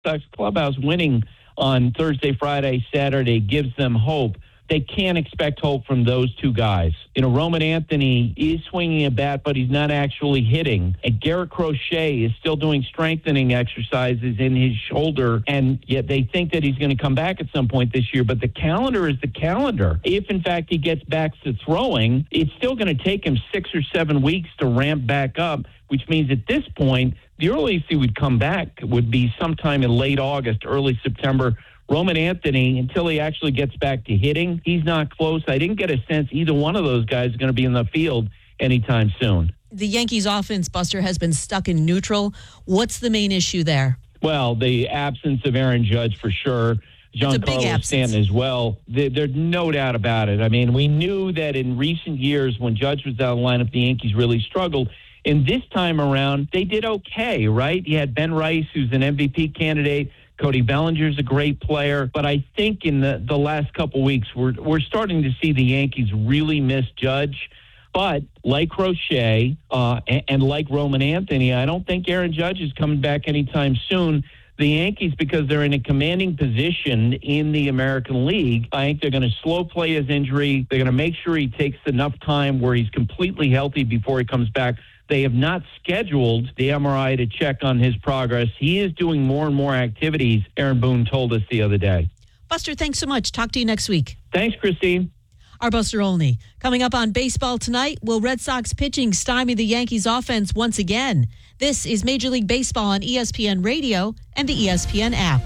Sox clubhouse winning on Thursday, Friday, Saturday gives them hope. They can't expect hope from those two guys. Roman Anthony is swinging a bat, but he's not actually hitting. And Garrett Crochet is still doing strengthening exercises in his shoulder, and yet they think that he's going to come back at some point this year. But the calendar is the calendar. If, in fact, he gets back to throwing, it's still going to take him 6 or 7 weeks to ramp back up, which means at this point, the earliest he would come back would be sometime in late August, early September. Roman Anthony, until he actually gets back to hitting, he's not close. I didn't get a sense either one of those guys is going to be in the field anytime soon. The Yankees offense, Buster, has been stuck in neutral. What's the main issue there? Well, the absence of Aaron Judge for sure. Giancarlo Stanton as well. There's no doubt about it. I mean, we knew that in recent years when Judge was out of the lineup, the Yankees really struggled. And this time around, they did okay, right? You had Ben Rice, who's an MVP candidate. Cody Bellinger's a great player, but I think in the last couple weeks we're starting to see the Yankees really miss Judge. But like Crochet and like Roman Anthony, I don't think Aaron Judge is coming back anytime soon. The Yankees, because they're in a commanding position in the American League, I think they're going to slow play his injury. They're going to make sure he takes enough time where he's completely healthy before he comes back. They have not scheduled the MRI to check on his progress. He is doing more and more activities, Aaron Boone told us the other day. Buster, thanks so much. Talk to you next week. Thanks, Christine. Our Buster Olney. Coming up on baseball tonight, will Red Sox pitching stymie the Yankees offense once again? This is Major League Baseball on ESPN Radio and the ESPN app.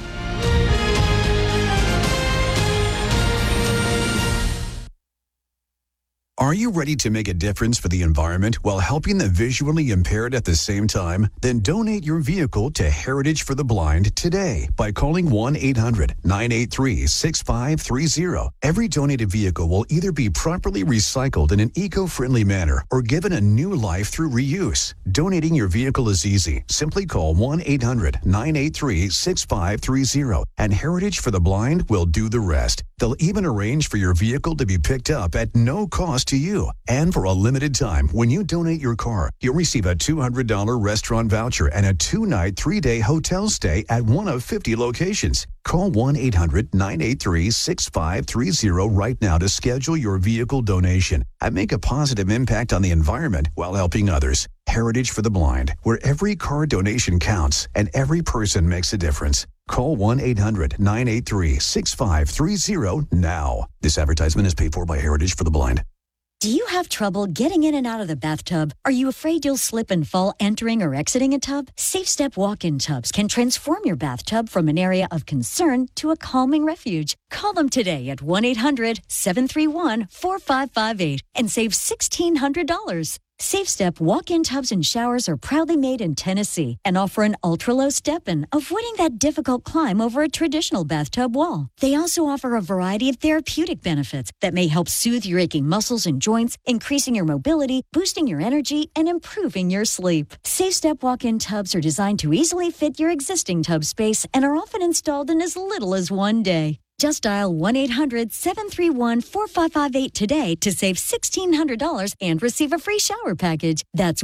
Are you ready to make a difference for the environment while helping the visually impaired at the same time? Then donate your vehicle to Heritage for the Blind today by calling 1-800-983-6530. Every donated vehicle will either be properly recycled in an eco-friendly manner or given a new life through reuse. Donating your vehicle is easy. Simply call 1-800-983-6530 and Heritage for the Blind will do the rest. They'll even arrange for your vehicle to be picked up at no cost to you. And for a limited time, when you donate your car, you'll receive a $200 restaurant voucher and a 2-night, 3-day hotel stay at one of 50 locations. Call 1-800-983-6530 right now to schedule your vehicle donation and make a positive impact on the environment while helping others. Heritage for the Blind, where every car donation counts and every person makes a difference. Call 1-800-983-6530 now. This advertisement is paid for by Heritage for the Blind. Do you have trouble getting in and out of the bathtub? Are you afraid you'll slip and fall entering or exiting a tub? Safe Step walk-in tubs can transform your bathtub from an area of concern to a calming refuge. Call them today at 1-800-731-4558 and save $1,600. Safe Step walk-in tubs and showers are proudly made in Tennessee and offer an ultra-low step-in, avoiding that difficult climb over a traditional bathtub wall. They also offer a variety of therapeutic benefits that may help soothe your aching muscles and joints, increasing your mobility, boosting your energy, and improving your sleep. Safe Step walk-in tubs are designed to easily fit your existing tub space and are often installed in as little as one day. Just dial 1-800-731-4558 today to save $1,600 and receive a free shower package. That's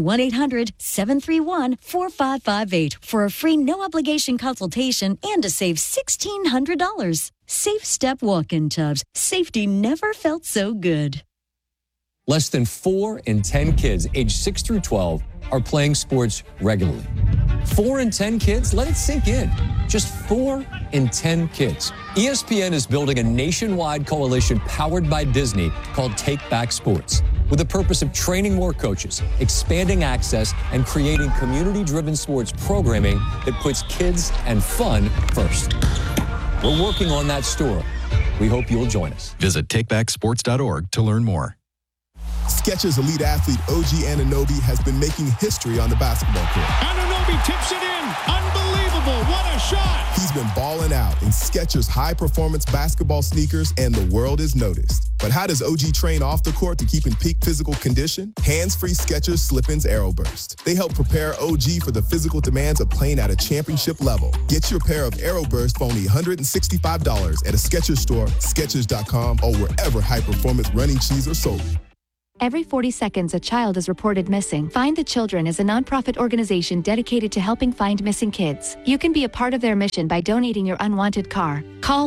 1-800-731-4558 for a free no-obligation consultation and to save $1,600. Safe Step walk-in tubs. Safety never felt so good. Less than 4 in 10 kids aged 6 through 12 are playing sports regularly. 4 in 10 kids? Let it sink in. Just 4 in 10 kids. ESPN is building a nationwide coalition powered by Disney called Take Back Sports, with the purpose of training more coaches, expanding access, and creating community-driven sports programming that puts kids and fun first. We're working on that story. We hope you'll join us. Visit takebacksports.org to learn more. Skechers elite athlete OG Anunoby has been making history on the basketball court. Anunoby tips it in. Unbelievable. What a shot. He's been balling out in Skechers high-performance basketball sneakers, and the world has noticed. But how does OG train off the court to keep in peak physical condition? Hands-free Skechers Slip-ins Aeroburst. They help prepare OG for the physical demands of playing at a championship level. Get your pair of Aeroburst for only $165 at a Skechers store, Skechers.com, or wherever high-performance running shoes are sold. Every 40 seconds, a child is reported missing. Find the Children is a nonprofit organization dedicated to helping find missing kids. You can be a part of their mission by donating your unwanted car. Call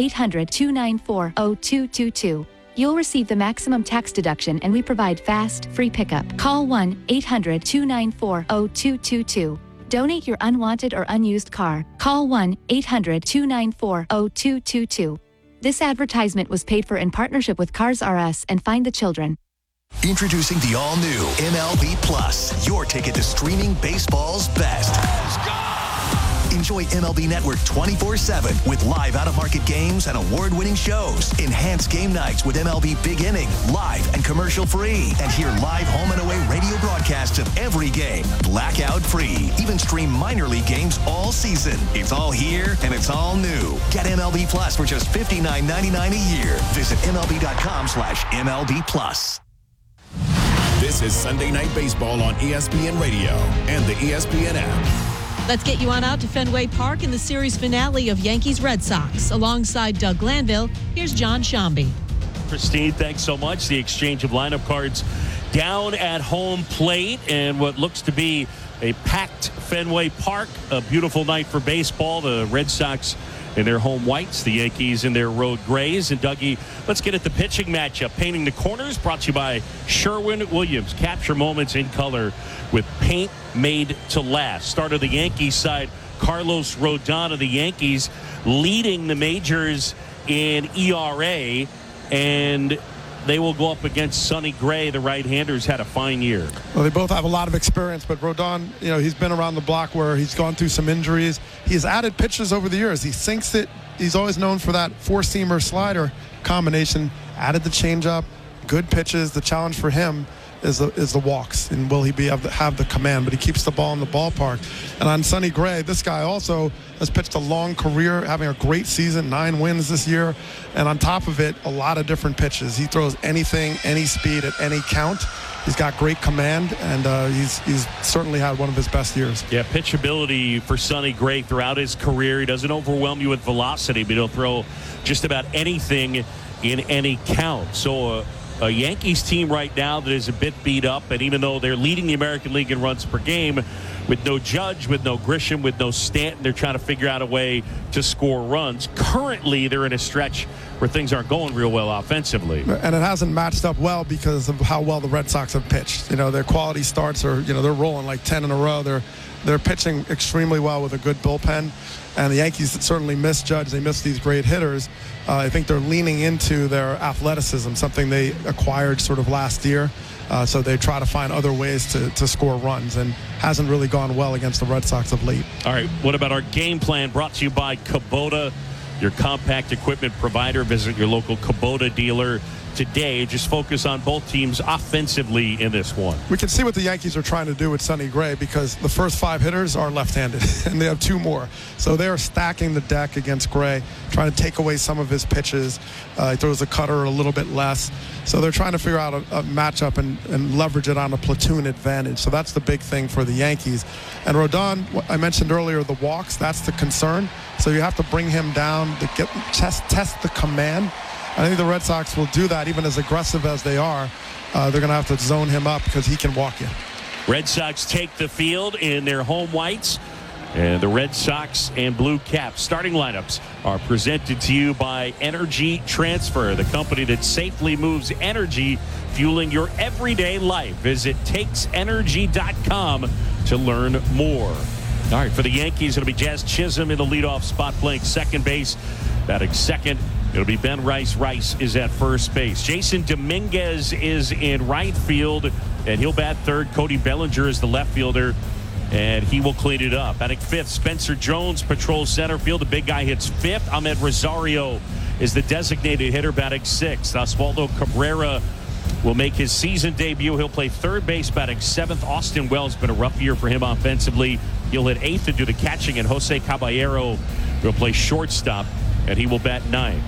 1-800-294-0222. You'll receive the maximum tax deduction, and we provide fast, free pickup. Call 1-800-294-0222. Donate your unwanted or unused car. Call 1-800-294-0222. This advertisement was paid for in partnership with Cars R Us and Find the Children. Introducing the all-new MLB Plus, your ticket to streaming baseball's best. Let's go! Enjoy MLB Network 24/7 with live out-of-market games and award-winning shows. Enhanced game nights with MLB Big Inning, live and commercial-free. And hear live home and away radio broadcasts of every game, blackout-free. Even stream minor league games all season. It's all here and it's all new. Get MLB Plus for just $59.99 a year. Visit MLB.com/MLB Plus. This is Sunday Night Baseball on ESPN Radio and the ESPN app. Let's get you on out to Fenway Park in the series finale of Yankees-Red Sox. Alongside Doug Glanville, here's John Shambi. Christine, thanks so much. The exchange of lineup cards down at home plate and what looks to be a packed Fenway Park. A beautiful night for baseball. The Red Sox in their home whites, the Yankees in their road grays. And Dougie, let's get at the pitching matchup. Painting the corners, brought to you by Sherwin-Williams. Capture moments in color with paint made to last. Start of the Yankees side, Carlos Rodon of the Yankees leading the majors in ERA, and they will go up against Sonny Gray. The right-handers had a fine year. Well, they both have a lot of experience, but Rodon, he's been around the block where he's gone through some injuries. He's added pitches over the years. He sinks it. He's always known for that four-seamer slider combination. Added the changeup, good pitches. The challenge for him is the walks, and will he be able to have the command? But he keeps the ball in the ballpark. And on Sonny Gray, this guy also has pitched a long career, having a great season, 9 wins this year, and on top of it, a lot of different pitches. He throws anything, any speed at any count. He's got great command, and he's certainly had one of his best years. Yeah, pitchability for Sonny Gray throughout his career. He doesn't overwhelm you with velocity, but he'll throw just about anything in any count. So a Yankees team right now that is a bit beat up, and even though they're leading the American League in runs per game, with no Judge, with no Grisham, with no Stanton, they're trying to figure out a way to score runs. Currently, they're in a stretch where things aren't going real well offensively. And it hasn't matched up well because of how well the Red Sox have pitched. Their quality starts are, they're rolling like 10 in a row. They're pitching extremely well with a good bullpen. And the Yankees certainly miss Judge. They miss these great hitters. I think they're leaning into their athleticism, something they acquired sort of last year. So they try to find other ways to score runs, and hasn't really gone well against the Red Sox of late. All right, what about our game plan brought to you by Kubota, your compact equipment provider? Visit your local Kubota dealer today. Just focus on both teams offensively in this one. We can see what the Yankees are trying to do with Sonny Gray, because the first 5 hitters are left-handed and they have 2 more. So they're stacking the deck against Gray, trying to take away some of his pitches. He throws the cutter a little bit less. So they're trying to figure out a matchup and leverage it on a platoon advantage. So that's the big thing for the Yankees. And Rodon, I mentioned earlier, the walks, that's the concern. So you have to bring him down to test the command. I think the Red Sox will do that, even as aggressive as they are. They're going to have to zone him up because he can walk you. Red Sox take the field in their home whites. And the Red Sox and Blue Caps starting lineups are presented to you by Energy Transfer, the company that safely moves energy, fueling your everyday life. Visit takesenergy.com to learn more. All right, for the Yankees, it'll be Jazz Chisholm in the leadoff spot, playing second base. Batting second, it'll be Ben Rice. Rice is at first base. Jason Dominguez is in right field, and he'll bat third. Cody Bellinger is the left fielder, and he will clean it up. Batting fifth, Spencer Jones patrols center field. The big guy hits fifth. Ahmed Rosario is the designated hitter, batting sixth. Oswaldo Cabrera will make his season debut. He'll play third base, batting seventh. Austin Wells, been a rough year for him offensively. He'll hit eighth and do the catching, and Jose Caballero will play shortstop, and he will bat ninth.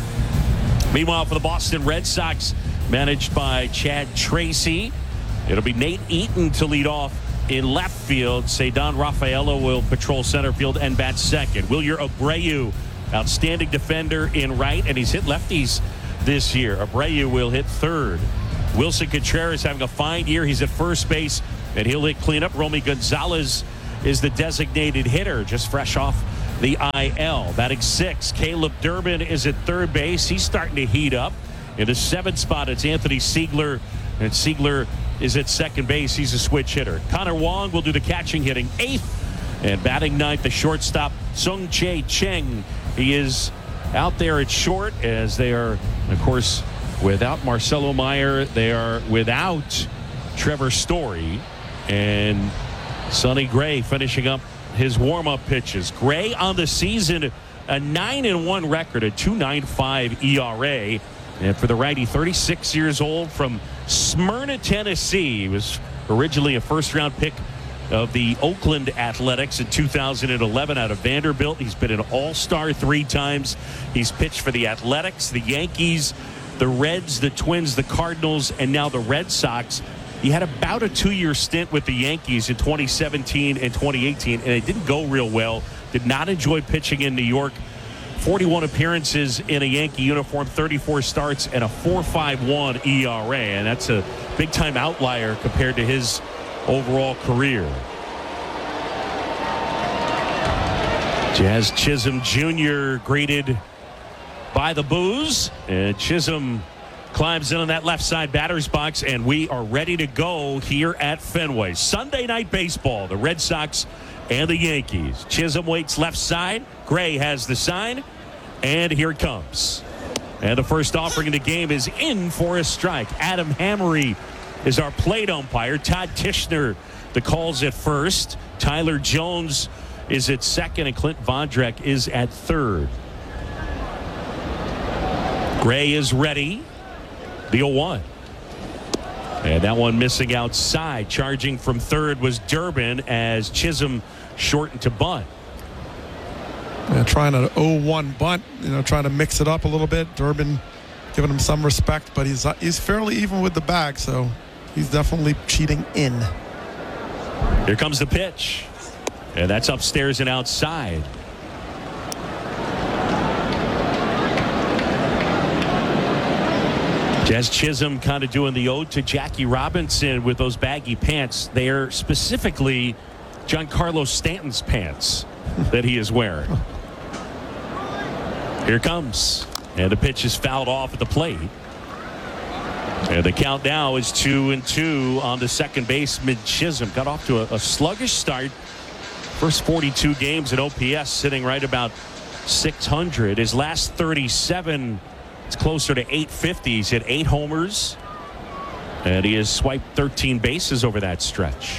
Meanwhile, for the Boston Red Sox, managed by Chad Tracy, it'll be Nate Eaton to lead off in left field. Cedon Rafaela will patrol center field and bat second. Wilyer Abreu, outstanding defender in right, and he's hit lefties this year. Abreu will hit third. Wilson Contreras having a fine year. He's at first base, and he'll hit cleanup. Romy Gonzalez is the designated hitter, just fresh off the IL. Batting 6, Caleb Durbin is at third base. He's starting to heat up. In the 7th spot, it's Anthony Siegler, and Siegler is at second base. He's a switch hitter. Connor Wong will do the catching, hitting 8th. And batting 9th, the shortstop, Sung Chae Cheng. He is out there at short, as they are, of course, without Marcelo Meyer. They are without Trevor Story. And Sonny Gray finishing up his warm-up pitches. Gray on the season, a 9-1 record, a 2.95 ERA. And for the righty, 36 years old, from Smyrna, Tennessee. He was originally a first-round pick of the Oakland Athletics in 2011 out of Vanderbilt. He's been an all-star 3 times. He's pitched for the Athletics, the Yankees, the Reds, the Twins, the Cardinals, and now the Red Sox. He had about a 2-year stint with the Yankees in 2017 and 2018, and it didn't go real well. Did not enjoy pitching in New York. 41 appearances in a Yankee uniform, 34 starts, and a 4.51 ERA. And that's a big-time outlier compared to his overall career. Jazz Chisholm Jr. greeted by the boos. And Chisholm climbs in on that left side batter's box, and we are ready to go here at Fenway. Sunday night baseball, the Red Sox and the Yankees. Chisholm waits left side. Gray has the sign, and here it comes. And the first offering in the game is in for a strike. Adam Hammery is our plate umpire. Todd Tishner the calls at first. Tyler Jones is at second, and Clint Vondrek is at third. Gray is ready. The 0-1. And that one missing outside. Charging from third was Durbin as Chisholm shortened to bunt. Trying an 0-1 bunt, trying to mix it up a little bit. Durbin giving him some respect, but he's fairly even with the bag, so he's definitely cheating in. Here comes the pitch. And that's upstairs and outside. Jazz Chisholm kind of doing the ode to Jackie Robinson with those baggy pants. They are specifically Giancarlo Stanton's pants that he is wearing. Here comes. And the pitch is fouled off at the plate. And the count now is 2-2 on the second baseman. Chisholm got off to a sluggish start. First 42 games at OPS, sitting right about 600. His last 37, it's closer to 850. He's hit 8 homers, and he has swiped 13 bases over that stretch.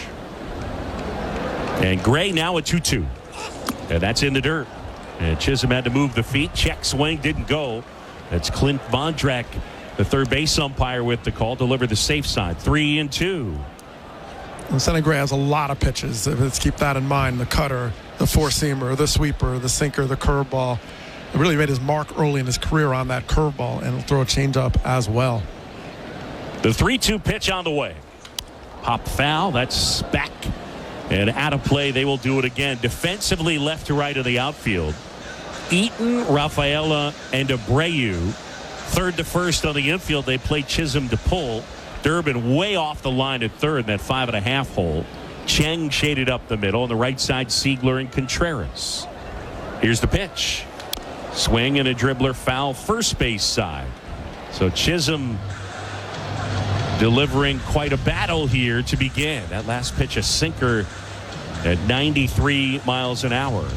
And Gray now at 2-2. And that's in the dirt. And Chisholm had to move the feet. Check swing didn't go. That's Clint Vondrek, the third base umpire, with the call. Delivered the safe side. 3-2. And Sonny Gray has a lot of pitches. Let's keep that in mind. The cutter, the four-seamer, the sweeper, the sinker, the curveball. It really made his mark early in his career on that curveball, and he'll throw a changeup as well. The 3-2 pitch on the way. Pop foul. That's back and out of play. They will do it again. Defensively, left to right of the outfield. Eaton, Rafaela, and Abreu. Third to first on the infield. They play Chisholm to pull. Durbin way off the line at third, that 5.5 hole. Cheng shaded up the middle. On the right side, Siegler and Contreras. Here's the pitch. Swing and a dribbler foul first base side. So Chisholm delivering quite a battle here to begin. That last pitch, a sinker at 93 miles an hour.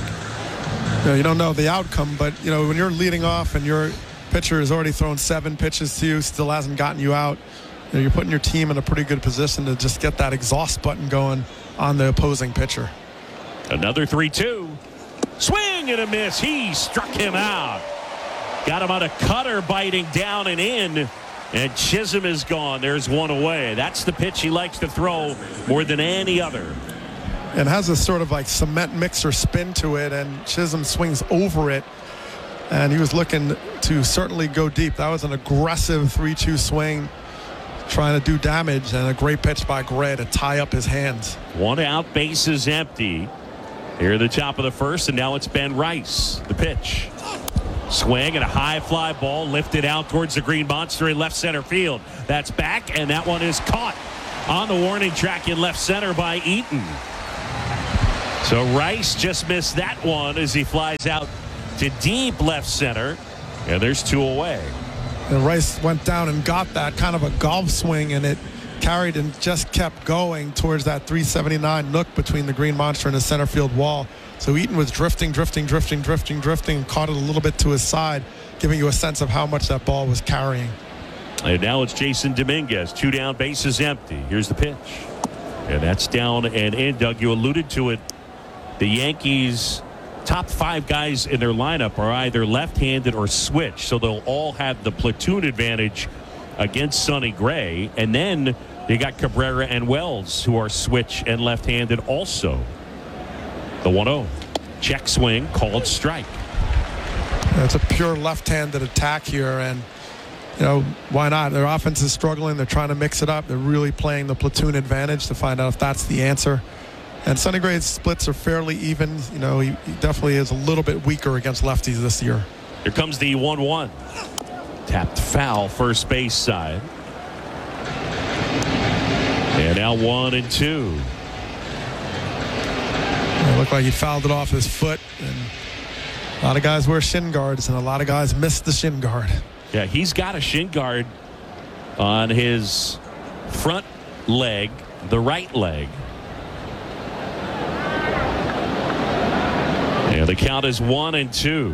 You don't know the outcome, but when you're leading off and your pitcher has already thrown 7 pitches to you, still hasn't gotten you out, you're putting your team in a pretty good position to just get that exhaust button going on the opposing pitcher. Another 3-2. Swing and a miss. He struck him out. Got him on a cutter, biting down and in. And Chisholm is gone. There's one away. That's the pitch he likes to throw more than any other. And has a sort of like cement mixer spin to it, and Chisholm swings over it. And he was looking to certainly go deep. That was an aggressive 3-2 swing, trying to do damage, and a great pitch by Gray to tie up his hands. 1 out, bases empty. Here at the top of the first, and now it's Ben Rice. The pitch. Swing and a high fly ball lifted out towards the Green Monster in left center field. That's back, and that one is caught on the warning track in left center by Eaton. So Rice just missed that one as he flies out to deep left center, and there's 2 away. And Rice went down and got that kind of a golf swing, and it carried and just kept going towards that 379 nook between the Green Monster and the center field wall. So Eaton was drifting, and caught it a little bit to his side, giving you a sense of how much that ball was carrying. And now it's Jason Dominguez. 2 down, bases empty. Here's the pitch. And that's down and in. Doug, you alluded to it. The Yankees' top 5 guys in their lineup are either left-handed or switch, so they'll all have the platoon advantage against Sonny Gray. And then you got Cabrera and Wells, who are switch and left-handed also. The 1-0. Check swing, called strike. It's a pure left-handed attack here, and why not? Their offense is struggling. They're trying to mix it up. They're really playing the platoon advantage to find out if that's the answer. And Sonny Gray's splits are fairly even. He definitely is a little bit weaker against lefties this year. Here comes the 1-1. Tapped foul, first base side. And now 1-2. It looked like he fouled it off his foot. And a lot of guys wear shin guards, and a lot of guys miss the shin guard. Yeah, he's got a shin guard on his front leg, the right leg. And the count is 1-2.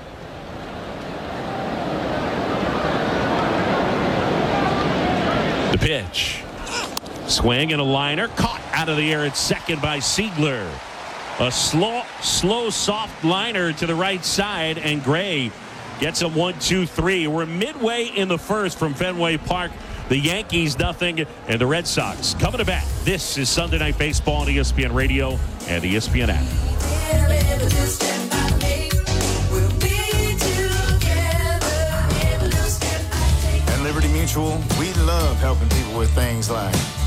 The pitch. Swing and a liner. Caught out of the air at second by Siegler. A slow, soft liner to the right side, and Gray gets a 1-2-3. We're midway in the first from Fenway Park. The Yankees nothing, and the Red Sox coming to bat. This is Sunday Night Baseball on ESPN Radio and the ESPN app. At Liberty Mutual, we love helping people with things like